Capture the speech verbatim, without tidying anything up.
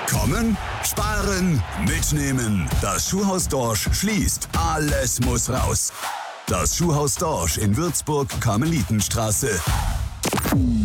Kommen, sparen, mitnehmen. Das Schuhhaus Dorsch schließt. Alles muss raus. Das Schuhhaus Dorsch in Würzburg, Karmelitenstraße.